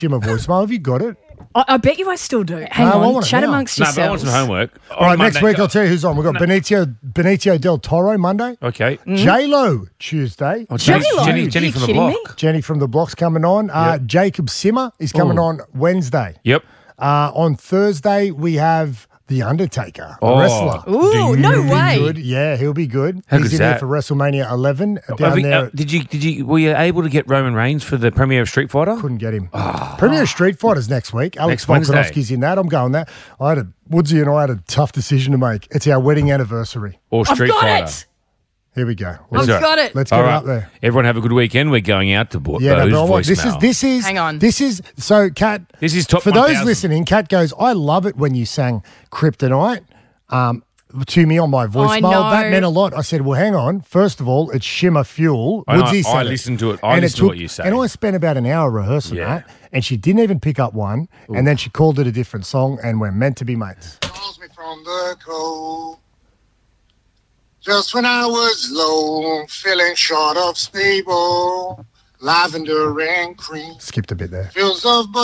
Shimmer voicemail. Have you got it? I bet you I still do. Hang No, I on. want it Chat now. amongst No, but I want yourselves. some homework. All right, next week I'll tell you who's on. We've got Benicio del Toro Monday. Okay. J-Lo Tuesday. Oh, J-Lo? Jenny Are you from the kidding block. me? Jenny from the Block's coming on. Jacob Simmer is coming on Wednesday. Yep. On Thursday, we have The Undertaker, Oh. a wrestler. Ooh, no way. Good. Yeah, he'll be good. How He's good's in there that? for WrestleMania 11 down there. Were you able to get Roman Reigns for the premiere of Street Fighter? Couldn't get him. Premier Street Fighters next week. Alex Next Wednesday. Volkanovski's in that. I'm going that. Woodsy and I had a tough decision to make. It's our wedding anniversary. Or I've Street got Fighter? it. Here we go. I've got it. Let's get All it right. up there. Everyone have a good weekend. We're going out to Yeah, no, Bo's but I want- voicemail. this is. Hang on. This is so. Kat. This is top for those 1000. listening. Kat goes. I love it when you sang Kryptonite. To me on my voicemail. know. That meant a lot. I said, well, hang on. First of all, it's Shimmer Fuel. I know, Woodsy said I it. listened to it. I And listened to took- what you say. And I spent about an hour rehearsing Yeah. that, and she didn't even pick up one. And then she called it a different song, and we're meant to be mates. Calls me from the cold. Just when I was low, feeling short of stable, lavender and cream, Skipped a bit there. fields of